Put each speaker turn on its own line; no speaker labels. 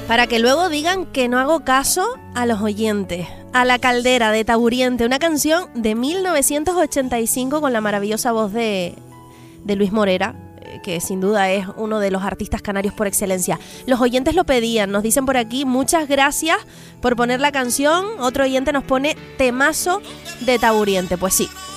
Para que luego digan que no hago caso a los oyentes. A la caldera de Taburiente, una canción de 1985 con la maravillosa voz de Luis Morera, que sin duda es uno de los artistas canarios por excelencia. Los oyentes lo pedían, nos dicen por aquí, muchas gracias por poner la canción. Otro oyente nos pone temazo de Taburiente. Pues sí,